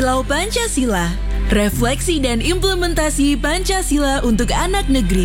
Kilau Pancasila, refleksi dan implementasi Pancasila untuk anak negeri.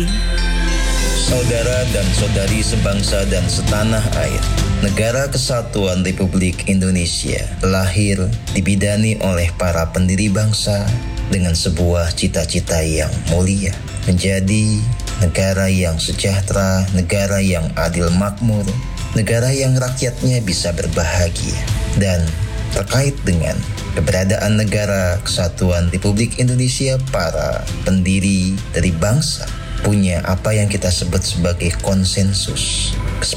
Saudara dan saudari sebangsa dan setanah air, Negara Kesatuan Republik Indonesia lahir dibidani oleh para pendiri bangsa dengan sebuah cita-cita yang mulia, menjadi negara yang sejahtera, negara yang adil makmur, negara yang rakyatnya bisa berbahagia. Dan terkait dengan keberadaan Negara Kesatuan Republik Indonesia, para pendiri dari bangsa punya apa yang kita sebut sebagai konsensus,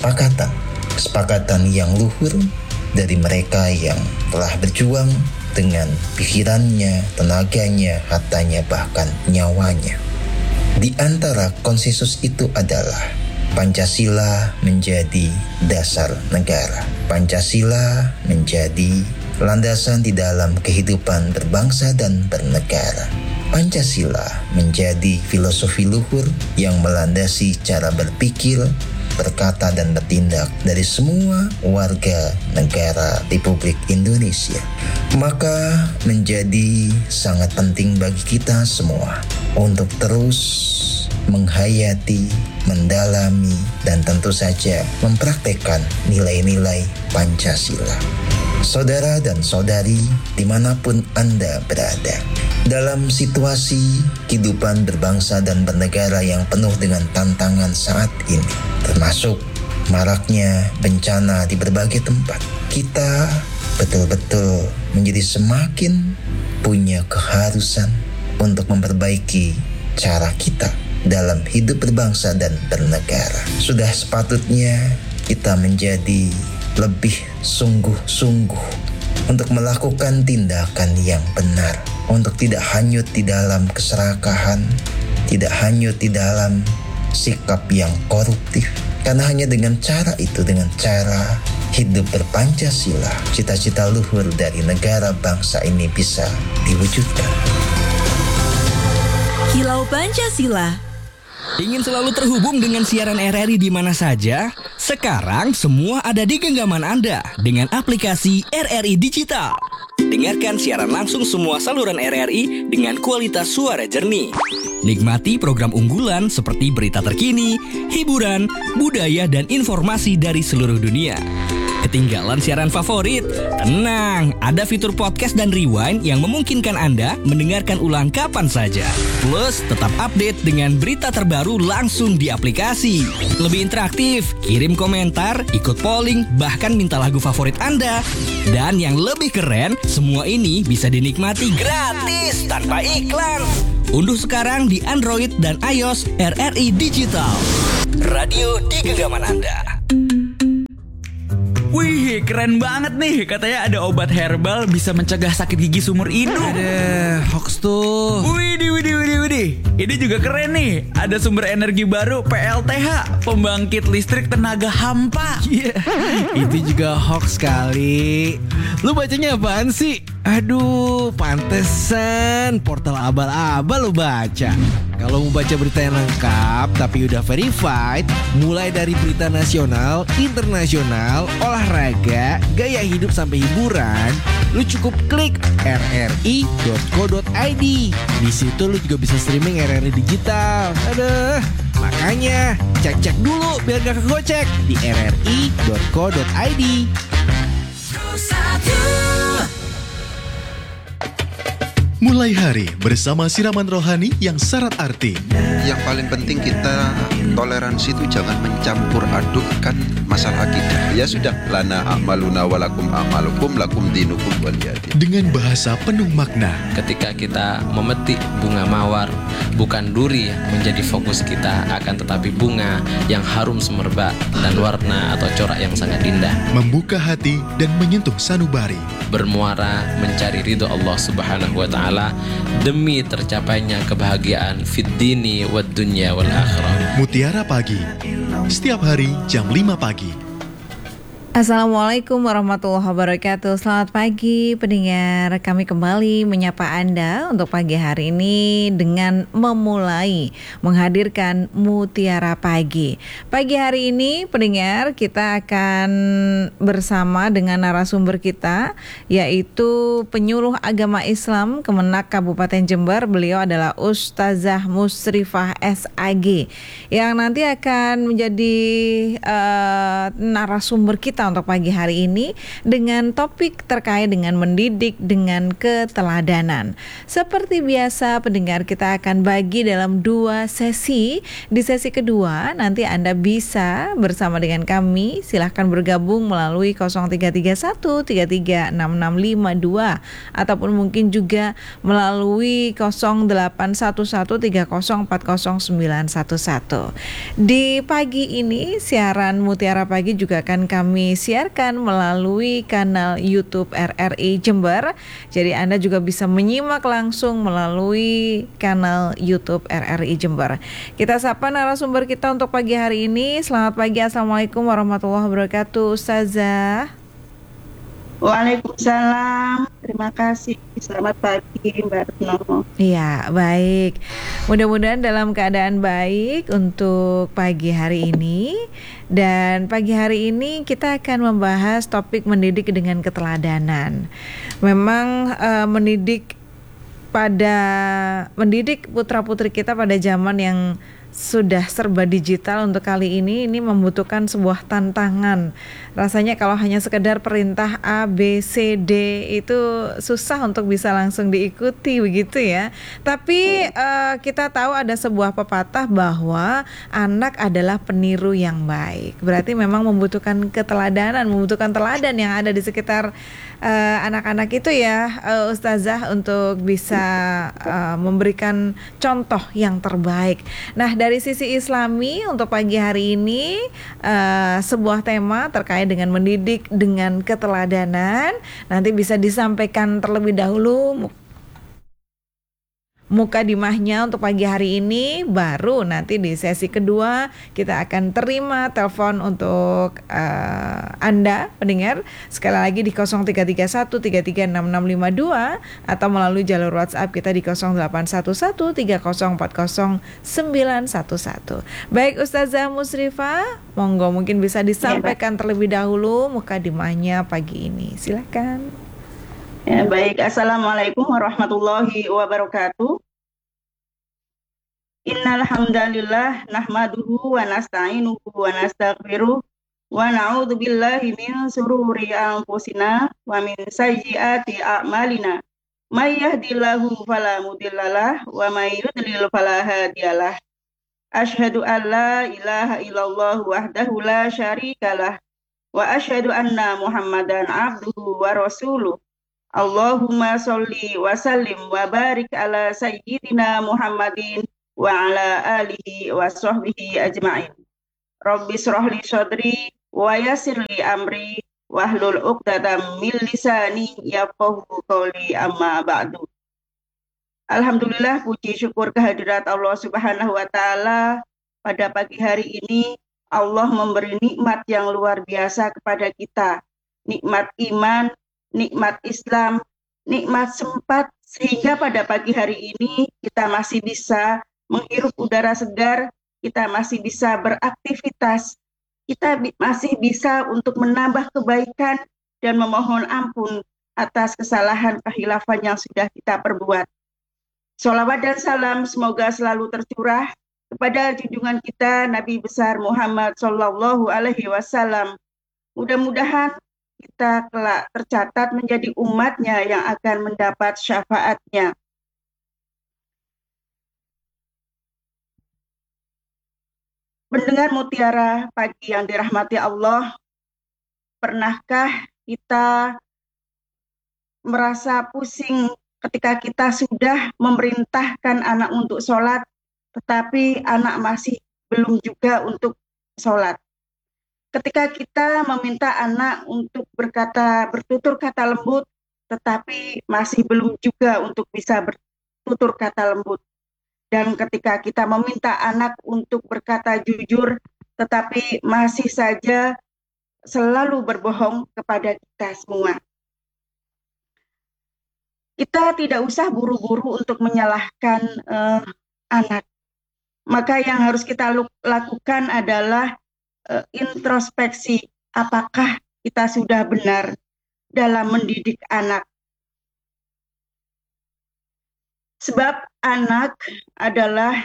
kesepakatan yang luhur dari mereka yang telah berjuang dengan pikirannya, tenaganya, hartanya, bahkan nyawanya. Di antara konsensus itu adalah Pancasila menjadi dasar negara. Pancasila menjadi landasan di dalam kehidupan berbangsa dan bernegara. Pancasila menjadi filosofi luhur yang melandasi cara berpikir, berkata dan bertindak dari semua warga negara Republik Indonesia. Maka menjadi sangat penting bagi kita semua untuk terus menghayati, mendalami, dan tentu saja mempraktekkan nilai-nilai Pancasila. Saudara dan saudari dimanapun Anda berada, dalam situasi kehidupan berbangsa dan bernegara yang penuh dengan tantangan saat ini, termasuk maraknya bencana di berbagai tempat, kita betul-betul menjadi semakin punya keharusan untuk memperbaiki cara kita dalam hidup berbangsa dan bernegara. Sudah sepatutnya kita menjadi lebih sungguh-sungguh untuk melakukan tindakan yang benar, untuk tidak hanyut di dalam keserakahan, tidak hanyut di dalam sikap yang koruptif. Karena hanya dengan cara itu, dengan cara hidup berpancasila, cita-cita luhur dari negara bangsa ini bisa diwujudkan. Kilau Pancasila. Ingin selalu terhubung dengan siaran RRI di mana saja? Sekarang semua ada di genggaman Anda dengan aplikasi RRI Digital. Dengarkan siaran langsung semua saluran RRI dengan kualitas suara jernih. Nikmati program unggulan seperti berita terkini, hiburan, budaya, dan informasi dari seluruh dunia. Ketinggalan siaran favorit? Tenang, ada fitur podcast dan rewind yang memungkinkan Anda mendengarkan ulang kapan saja. Plus, tetap update dengan berita terbaru langsung di aplikasi. Lebih interaktif, kirim komentar, ikut polling, bahkan minta lagu favorit Anda. Dan yang lebih keren, semua ini bisa dinikmati gratis tanpa iklan. Unduh sekarang di Android dan iOS RRI Digital. Radio di genggaman Anda. Wih, keren banget nih. Katanya ada obat herbal bisa mencegah sakit gigi seumur hidup. Ada hoax tuh. Widih. Ini juga keren nih. Ada sumber energi baru PLTH, pembangkit listrik tenaga hampa. Itu juga hoax kali. Lu bacanya apaan sih? Aduh, pantesan portal abal-abal lu baca. Kalau mau baca berita yang lengkap tapi udah verified, mulai dari berita nasional, internasional, olahraga, gaya hidup sampai hiburan, lu cukup klik rri.co.id. Di situ lu juga bisa streaming RRI Digital. Aduh, makanya cek dulu biar gak kegocek di rri.co.id. Mulai hari bersama siraman rohani yang syarat arti. Yang paling penting kita toleransi itu jangan mencampur adukkan masalah kita. Ya sudah, lana a'maluna walakum a'malukum lakum dinukum waliyadin. Dengan bahasa penuh makna. Ketika kita memetik bunga mawar, bukan duri yang menjadi fokus kita, akan tetapi bunga yang harum semerbak dan warna atau corak yang sangat indah. Membuka hati dan menyentuh sanubari. Bermuara mencari ridho Allah Subhanahu wa Ta'ala demi tercapainya kebahagiaan fid dini wad dunya wal akhirah. Mutiara Pagi, setiap hari jam 5 pagi. Assalamualaikum warahmatullahi wabarakatuh. Selamat pagi pendengar. Kami kembali menyapa Anda untuk pagi hari ini dengan memulai menghadirkan Mutiara Pagi. Pagi hari ini pendengar kita akan bersama dengan narasumber kita, yaitu penyuluh agama Islam Kemenak Kabupaten Jember. Beliau adalah Ustazah Musrifah SAG yang nanti akan menjadi narasumber kita untuk pagi hari ini dengan topik terkait dengan mendidik dengan keteladanan. Seperti biasa pendengar, kita akan bagi dalam 2 sesi. Di sesi kedua nanti Anda bisa bersama dengan kami, silahkan bergabung melalui 0331 336652 ataupun mungkin juga melalui 0811 30409111. Di pagi ini siaran Mutiara Pagi juga akan kami siarkan melalui kanal YouTube RRI Jember. Jadi Anda juga bisa menyimak langsung melalui kanal YouTube RRI Jember. Kita sapa narasumber kita untuk pagi hari ini. Selamat pagi, Assalamualaikum warahmatullahi wabarakatuh, Ustazah. Waalaikumsalam. Terima kasih. Selamat pagi Mbak Retno. Iya, baik. Mudah-mudahan dalam keadaan baik untuk pagi hari ini. Dan pagi hari ini kita akan membahas topik mendidik dengan keteladanan. Memang mendidik putra-putri kita pada zaman yang sudah serba digital untuk kali ini membutuhkan sebuah tantangan. Rasanya kalau hanya sekedar perintah A, B, C, D itu susah untuk bisa langsung diikuti begitu ya. Tapi kita tahu ada sebuah pepatah bahwa anak adalah peniru yang baik. Berarti memang membutuhkan keteladanan, membutuhkan teladan yang ada di sekitar anak-anak itu ya, Ustazah, untuk bisa memberikan contoh yang terbaik. Nah, dari sisi Islami untuk pagi hari ini sebuah tema terkait dengan mendidik dengan keteladanan nanti bisa disampaikan terlebih dahulu mukadimahnya untuk pagi hari ini, baru nanti di sesi kedua kita akan terima telepon untuk Anda pendengar sekali lagi di 0331 336652 atau melalui jalur WhatsApp kita di 0811 30409111. Baik Ustazah Musrifah, monggo mungkin bisa disampaikan terlebih dahulu mukadimahnya pagi ini. Silakan. Ya, baik. Assalamualaikum warahmatullahi wabarakatuh. Innal hamdalillah nahmaduhu wa nasta'inuhu wa nastaghfiruh wa na'udzu billahi min shururi anfusina wa min sayyiati a'malina. May yahdihillahu fala mudhillalah wa may yudlil fala hadiyalah. Asyhadu an la ilaha illallah wahdahu la syarikalah wa asyhadu anna Muhammadan abduhu wa rasuluh. Allahumma sholli wa sallim wa barik ala sayyidina Muhammadin wa ala alihi wa sahbihi ajma'in. Rabbi shrah li sadri wa yassir li amri wahlul 'uqdatam min lisani yafqahu qawli, amma ba'du. Alhamdulillah, puji syukur kehadirat Allah Subhanahu wa taala. Pada pagi hari ini Allah memberi nikmat yang luar biasa kepada kita. Nikmat iman, nikmat Islam, nikmat sempat, sehingga pada pagi hari ini kita masih bisa menghirup udara segar, kita masih bisa beraktivitas, kita masih bisa untuk menambah kebaikan dan memohon ampun atas kesalahan kehilafan yang sudah kita perbuat. Sholawat dan salam semoga selalu tercurah kepada junjungan kita Nabi besar Muhammad Sallallahu Alaihi Wasallam. Mudah-mudahan kita kelak tercatat menjadi umatnya yang akan mendapat syafaatnya. Pendengar Mutiara Pagi yang dirahmati Allah, pernahkah kita merasa pusing ketika kita sudah memerintahkan anak untuk sholat, tetapi anak masih belum juga untuk sholat? Ketika kita meminta anak untuk bertutur kata lembut, tetapi masih belum juga untuk bisa bertutur kata lembut. Dan ketika kita meminta anak untuk berkata jujur, tetapi masih saja selalu berbohong kepada kita semua. Kita tidak usah buru-buru untuk menyalahkan anak. Maka yang harus kita lakukan adalah introspeksi. Apakah kita sudah benar dalam mendidik anak? Sebab anak adalah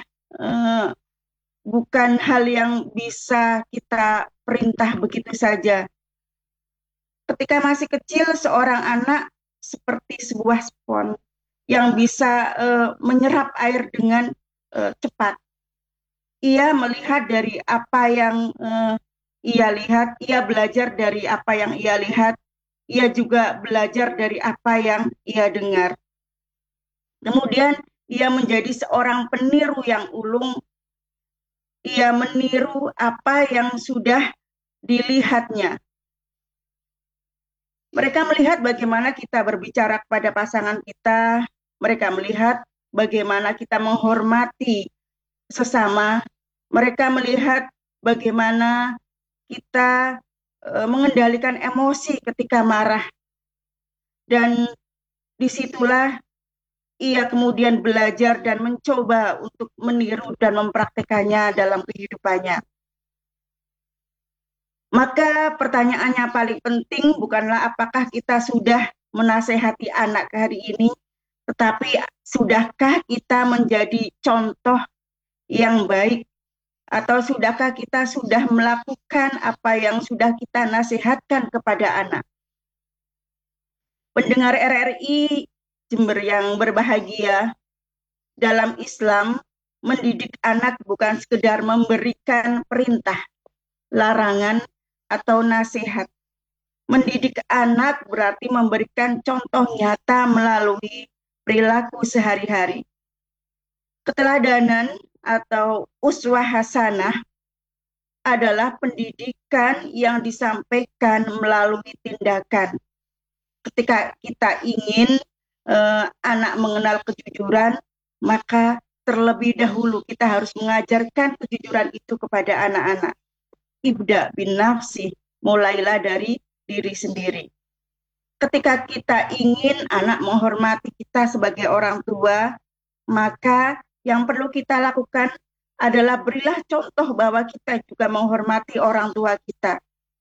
bukan hal yang bisa kita perintah begitu saja. Ketika masih kecil, seorang anak seperti sebuah spons yang bisa menyerap air dengan cepat. Ia melihat dari apa yang ia lihat, ia belajar dari apa yang ia lihat, ia juga belajar dari apa yang ia dengar. Kemudian ia menjadi seorang peniru yang ulung. Ia meniru apa yang sudah dilihatnya. Mereka melihat bagaimana kita berbicara kepada pasangan kita. Mereka melihat bagaimana kita menghormati sesama. Mereka melihat bagaimana kita mengendalikan emosi ketika marah. Dan disitulah ia kemudian belajar dan mencoba untuk meniru dan mempraktekannya dalam kehidupannya. Maka pertanyaannya paling penting bukanlah apakah kita sudah menasehati anak hari ini, tetapi sudahkah kita menjadi contoh yang baik, atau sudahkah kita sudah melakukan apa yang sudah kita nasihatkan kepada anak. Pendengar RRI Jember yang berbahagia, dalam Islam mendidik anak bukan sekedar memberikan perintah, larangan, atau nasihat. Mendidik anak berarti memberikan contoh nyata melalui perilaku sehari-hari. Keteladanan atau uswah hasanah adalah pendidikan yang disampaikan melalui tindakan. Ketika kita ingin anak mengenal kejujuran, maka terlebih dahulu kita harus mengajarkan kejujuran itu kepada anak-anak. Ibda bin nafsi, mulailah dari diri sendiri. Ketika kita ingin anak menghormati kita sebagai orang tua, maka yang perlu kita lakukan adalah berilah contoh bahwa kita juga menghormati orang tua kita.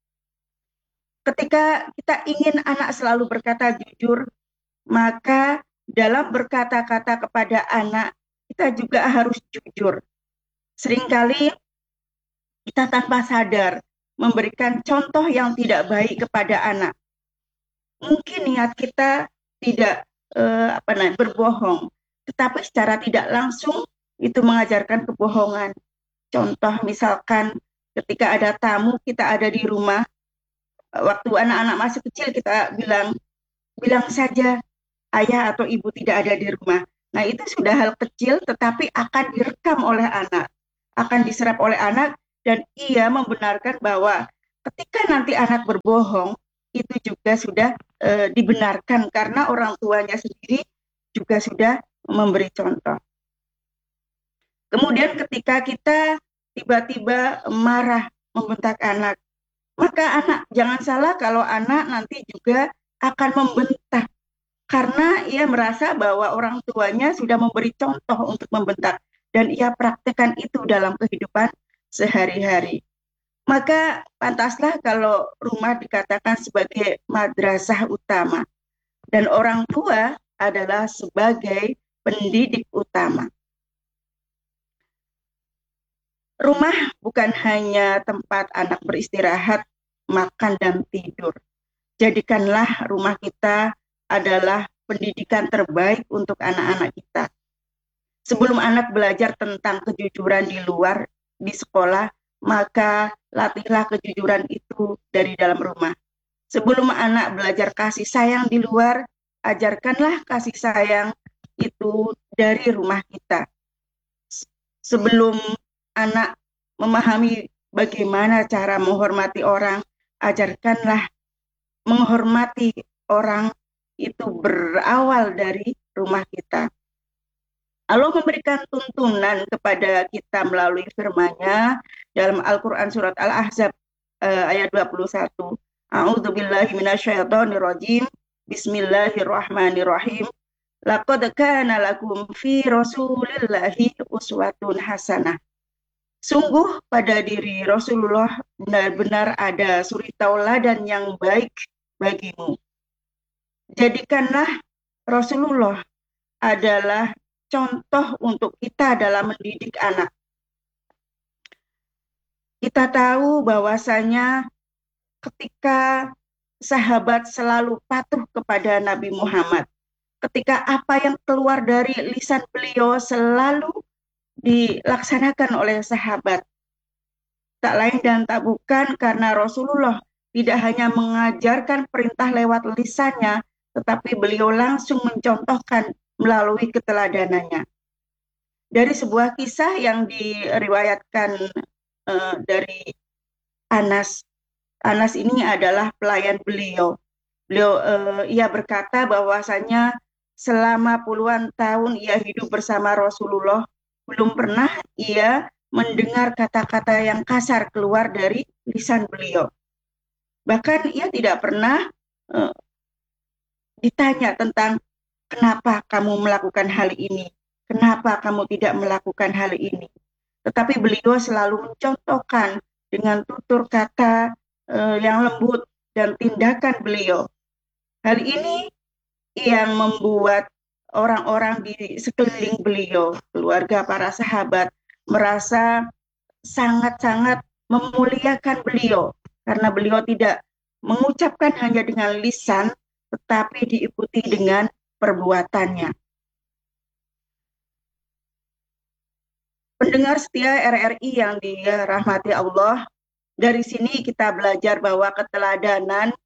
Ketika kita ingin anak selalu berkata jujur, maka dalam berkata-kata kepada anak, kita juga harus jujur. Seringkali kita tanpa sadar memberikan contoh yang tidak baik kepada anak. Mungkin niat kita tidak berbohong, tetapi secara tidak langsung itu mengajarkan kebohongan. Contoh misalkan ketika ada tamu, kita ada di rumah, waktu anak-anak masih kecil kita bilang saja ayah atau ibu tidak ada di rumah. Nah, itu sudah hal kecil tetapi akan direkam oleh anak, akan diserap oleh anak, dan ia membenarkan bahwa ketika nanti anak berbohong, itu juga sudah dibenarkan karena orang tuanya sendiri juga sudah memberi contoh. Kemudian ketika kita tiba-tiba marah membentak anak, maka anak, jangan salah kalau anak nanti juga akan membentak karena ia merasa bahwa orang tuanya sudah memberi contoh untuk membentak dan ia praktekkan itu dalam kehidupan sehari-hari. Maka pantaslah kalau rumah dikatakan sebagai madrasah utama dan orang tua adalah sebagai pendidik utama. Rumah bukan hanya tempat anak beristirahat, makan, dan tidur. Jadikanlah rumah kita adalah pendidikan terbaik untuk anak-anak kita. Sebelum anak belajar tentang kejujuran di luar, di sekolah, maka latihlah kejujuran itu dari dalam rumah. Sebelum anak belajar kasih sayang di luar, ajarkanlah kasih sayang itu dari rumah kita. Sebelum anak memahami bagaimana cara menghormati orang, ajarkanlah menghormati orang itu berawal dari rumah kita. Allah memberikan tuntunan kepada kita melalui firman-Nya dalam Al-Quran surat Al-Ahzab ayat 21. A'udzubillahi minasyaitonirrajim. Bismillahirrahmanirrahim. Laqad kana lakum fi Rasulillahi uswatun hasanah. Sungguh pada diri Rasulullah benar-benar ada suri tauladan yang baik bagimu. Jadikanlah Rasulullah adalah contoh untuk kita dalam mendidik anak. Kita tahu bahwasanya ketika sahabat selalu patuh kepada Nabi Muhammad, ketika apa yang keluar dari lisan beliau selalu dilaksanakan oleh sahabat. Tak lain dan tak bukan karena Rasulullah tidak hanya mengajarkan perintah lewat lisannya, tetapi beliau langsung mencontohkan melalui keteladanannya. Dari sebuah kisah yang diriwayatkan dari Anas. Anas ini adalah pelayan beliau. Ia berkata bahwasanya selama puluhan tahun ia hidup bersama Rasulullah, belum pernah ia mendengar kata-kata yang kasar keluar dari lisan beliau. Bahkan ia tidak pernah ditanya tentang kenapa kamu melakukan hal ini, kenapa kamu tidak melakukan hal ini. Tetapi beliau selalu mencontohkan dengan tutur kata yang lembut dan tindakan beliau. Hal ini yang membuat orang-orang di sekeliling beliau, keluarga para sahabat, merasa sangat-sangat memuliakan beliau karena beliau tidak mengucapkan hanya dengan lisan tetapi diikuti dengan perbuatannya. Pendengar setia RRI yang dirahmati Allah, dari sini kita belajar bahwa keteladanan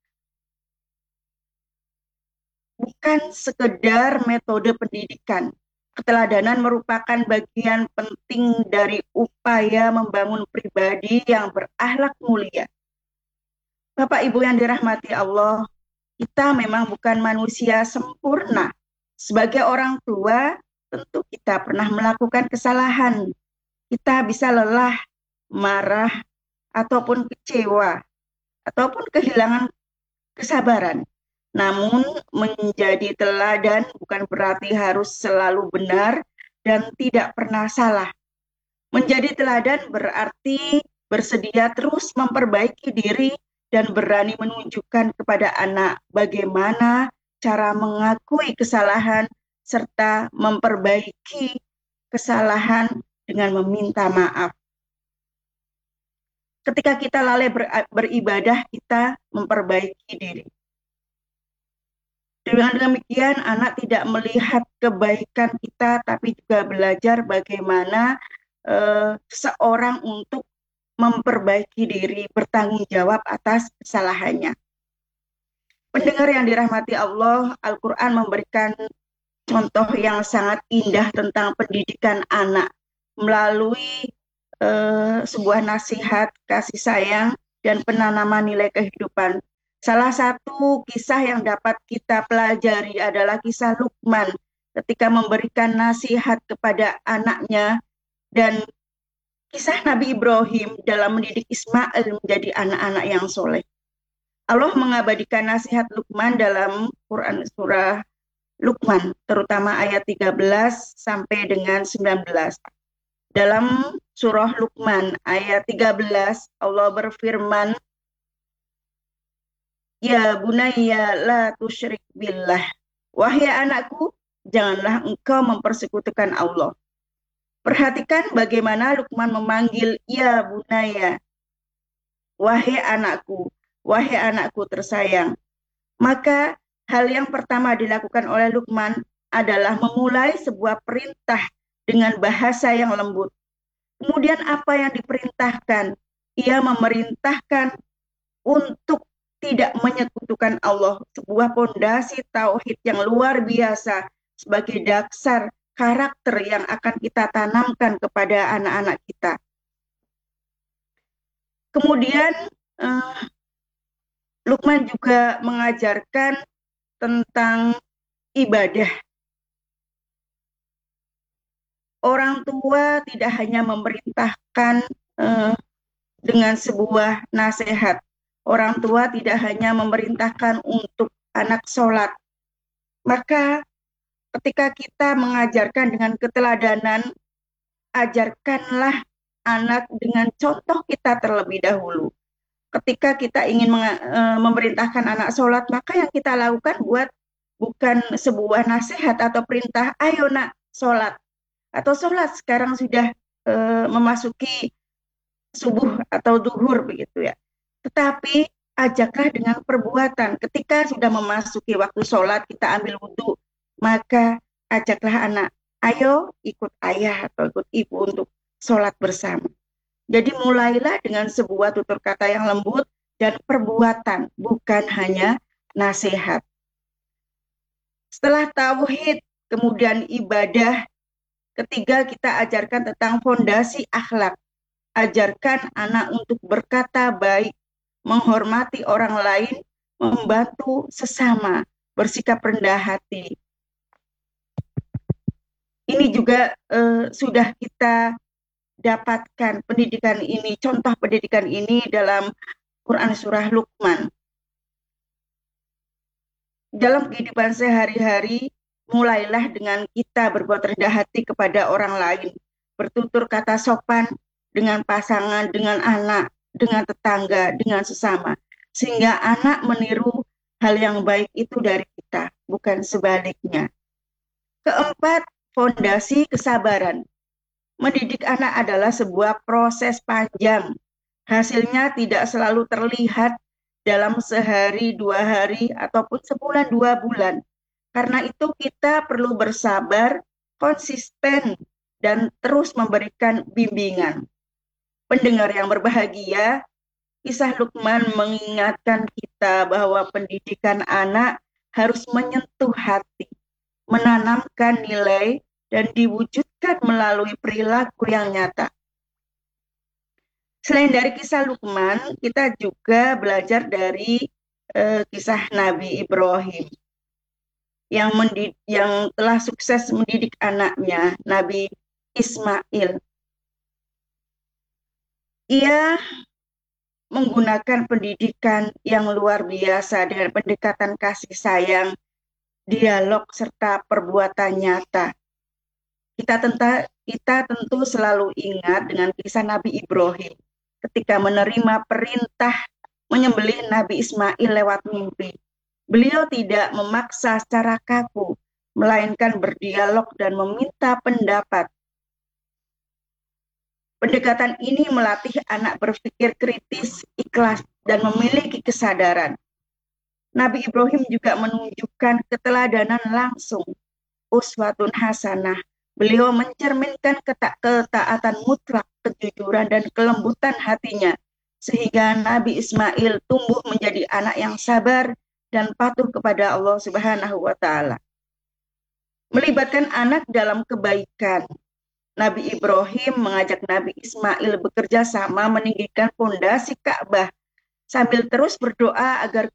bukan sekedar metode pendidikan. Keteladanan merupakan bagian penting dari upaya membangun pribadi yang berakhlak mulia. Bapak Ibu yang dirahmati Allah, kita memang bukan manusia sempurna. Sebagai orang tua, tentu kita pernah melakukan kesalahan. Kita bisa lelah, marah, ataupun kecewa, ataupun kehilangan kesabaran. Namun menjadi teladan bukan berarti harus selalu benar dan tidak pernah salah. Menjadi teladan berarti bersedia terus memperbaiki diri dan berani menunjukkan kepada anak bagaimana cara mengakui kesalahan serta memperbaiki kesalahan dengan meminta maaf. Ketika kita lalai beribadah, kita memperbaiki diri. Dengan demikian, anak tidak melihat kebaikan kita, tapi juga belajar bagaimana seorang untuk memperbaiki diri, bertanggung jawab atas kesalahannya. Pendengar yang dirahmati Allah, Al-Quran memberikan contoh yang sangat indah tentang pendidikan anak melalui sebuah nasihat, kasih sayang, dan penanaman nilai kehidupan. Salah satu kisah yang dapat kita pelajari adalah kisah Luqman ketika memberikan nasihat kepada anaknya dan kisah Nabi Ibrahim dalam mendidik Ismail menjadi anak-anak yang soleh. Allah mengabadikan nasihat Luqman dalam Quran surah Luqman, terutama ayat 13 sampai dengan 19. Dalam surah Luqman ayat 13, Allah berfirman, Ya bunayya la tusyrik billah. Wahai anakku, janganlah engkau mempersekutukan Allah. Perhatikan bagaimana Luqman memanggil ya bunayya. Wahai anakku tersayang. Maka hal yang pertama dilakukan oleh Luqman adalah memulai sebuah perintah dengan bahasa yang lembut. Kemudian apa yang diperintahkan? Ia memerintahkan untuk tidak menyekutukan Allah, sebuah pondasi tauhid yang luar biasa sebagai dasar karakter yang akan kita tanamkan kepada anak-anak kita. Kemudian Luqman juga mengajarkan tentang ibadah. Orang tua tidak hanya memerintahkan dengan sebuah nasihat. Orang tua tidak hanya memerintahkan untuk anak sholat, maka ketika kita mengajarkan dengan keteladanan, ajarkanlah anak dengan contoh kita terlebih dahulu. Ketika kita ingin memerintahkan anak sholat, maka yang kita lakukan bukan sebuah nasihat atau perintah, ayo nak sholat, atau sholat sekarang sudah memasuki subuh atau duhur begitu ya. Tetapi ajaklah dengan perbuatan. Ketika sudah memasuki waktu sholat, kita ambil wudhu, maka ajaklah anak, ayo ikut ayah atau ikut ibu untuk sholat bersama. Jadi mulailah dengan sebuah tutur kata yang lembut dan perbuatan, bukan hanya nasihat. Setelah tauhid, kemudian ibadah, ketiga kita ajarkan tentang fondasi akhlak. Ajarkan anak untuk berkata baik, menghormati orang lain, membantu sesama, bersikap rendah hati. Ini juga sudah kita dapatkan pendidikan ini, contoh pendidikan ini dalam Quran surah Luqman. Dalam kehidupan sehari-hari, mulailah dengan kita berbuat rendah hati kepada orang lain, bertutur kata sopan dengan pasangan, dengan anak, dengan tetangga, dengan sesama, sehingga anak meniru hal yang baik itu dari kita, bukan sebaliknya. Keempat, fondasi kesabaran. Mendidik anak adalah sebuah proses panjang. Hasilnya tidak selalu terlihat dalam sehari, 2 hari, ataupun sebulan, 2 bulan. Karena itu kita perlu bersabar, konsisten, dan terus memberikan bimbingan. Pendengar yang berbahagia, kisah Luqman mengingatkan kita bahwa pendidikan anak harus menyentuh hati, menanamkan nilai, dan diwujudkan melalui perilaku yang nyata. Selain dari kisah Luqman, kita juga belajar dari kisah Nabi Ibrahim yang telah sukses mendidik anaknya, Nabi Ismail. Ia menggunakan pendidikan yang luar biasa dengan pendekatan kasih sayang, dialog, serta perbuatan nyata. Kita tentu selalu ingat dengan kisah Nabi Ibrahim ketika menerima perintah menyembelih Nabi Ismail lewat mimpi. Beliau tidak memaksa secara kaku, melainkan berdialog dan meminta pendapat. Pendekatan ini melatih anak berpikir kritis, ikhlas, dan memiliki kesadaran. Nabi Ibrahim juga menunjukkan keteladanan langsung, uswatun hasanah. Beliau mencerminkan ketaatan mutlak, kejujuran, dan kelembutan hatinya, sehingga Nabi Ismail tumbuh menjadi anak yang sabar dan patuh kepada Allah Subhanahu wa Ta'ala. Melibatkan anak dalam kebaikan. Nabi Ibrahim mengajak Nabi Ismail bekerja sama meninggikan fondasi Ka'bah sambil terus berdoa agar